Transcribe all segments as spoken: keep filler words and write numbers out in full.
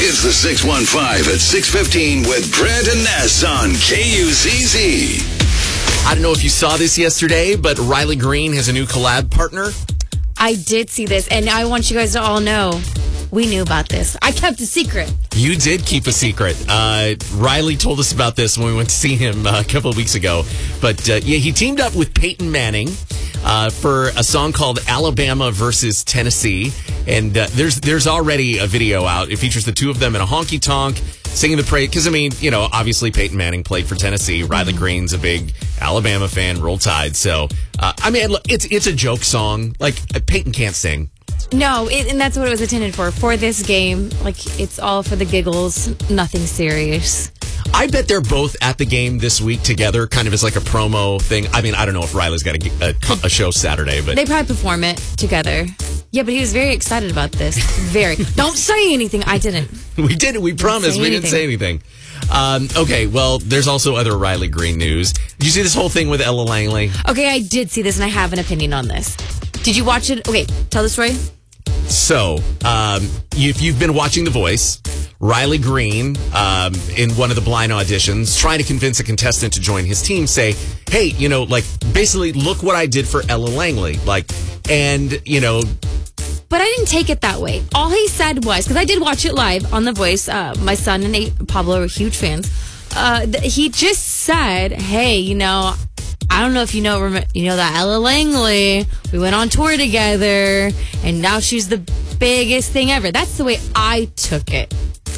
It's the six one five at six fifteen with Grant and Ness on K U Z Z. I don't know if you saw this yesterday, but Riley Green has a new collab partner. I did see this, and I want you guys to all know we knew about this. I kept a secret. You did keep a secret. Uh, Riley told us about this when we went to see him uh, a couple of weeks ago. But uh, yeah, he teamed up with Peyton Manning uh, for a song called Alabama versus Tennessee. And uh, there's there's already a video out. It features the two of them in a honky tonk singing the praise. Because, I mean, you know, obviously Peyton Manning played for Tennessee. Riley Green's a big Alabama fan, Roll Tide. So, uh, I mean, look, it's, it's a joke song. Like, Peyton can't sing. No, it, and that's what it was intended for. For this game, like, it's all for the giggles, nothing serious. I bet they're both at the game this week together, kind of as like a promo thing. I mean, I don't know if Riley's got a, a, a show Saturday, but... They probably perform it together. Yeah, but he was very excited about this. Very. Don't say anything. I didn't. We did it. We promised. We didn't say anything. Um, okay, well, there's also other Riley Green news. Did you see this whole thing with Ella Langley? Okay, I did see this, and I have an opinion on this. Did you watch it? Okay, tell the story. So, um, if you've been watching The Voice, Riley Green, um, in one of the blind auditions, trying to convince a contestant to join his team, say, hey, you know, like, basically, look what I did for Ella Langley. Like, and, you know... But I didn't take it that way. All he said was, because I did watch it live on The Voice. Uh, my son and Nate, Pablo are huge fans. Uh, th- he just said, hey, you know... I don't know if you know, you know that Ella Langley, we went on tour together, and now she's the biggest thing ever. That's the way I took it.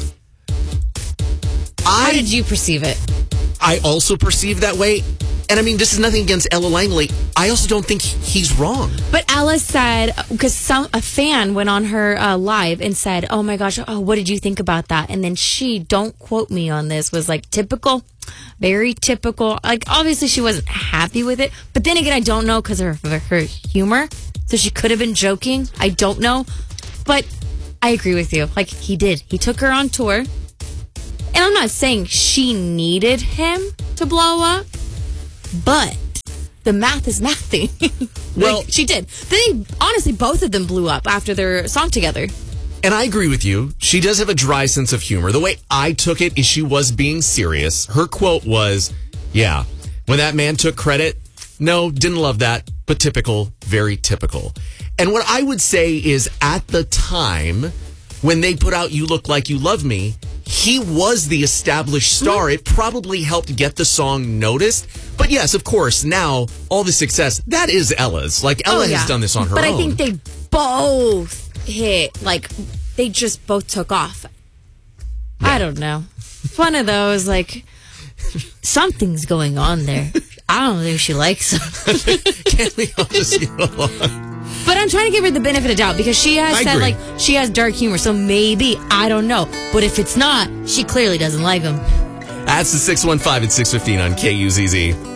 I, How did you perceive it? I also perceive that way. And I mean, this is nothing against Ella Langley. I also don't think he's wrong. But Ella said, because some a fan went on her uh, live and said, oh my gosh, oh, what did you think about that? And then she, don't quote me on this, was like, typical, very typical. Like, obviously she wasn't happy with it. But then again, I don't know because of her, her humor. So she could have been joking. I don't know. But I agree with you. Like, he did. He took her on tour. And I'm not saying she needed him to blow up. But the math is mathing. Well, like, she did. They honestly, both of them blew up after their song together. And I agree with you. She does have a dry sense of humor. The way I took it is she was being serious. Her quote was, yeah, when that man took credit, no, didn't love that, but typical, very typical. And what I would say is at the time when they put out You Look Like You Love Me, he was the established star. It probably helped get the song noticed. But yes, of course, now all the success, that is Ella's. Like, Ella oh, yeah. has done this on her but own. But I think they both hit, like, they just both took off. Yeah. I don't know. It's one of those, like, something's going on there. I don't think she likes him. Can't we all just get along? But I'm trying to give her the benefit of doubt because she has I said, agree. like, she has dark humor. So maybe, I don't know. But if it's not, she clearly doesn't like him. That's the six one five at six fifteen on K U Z Z.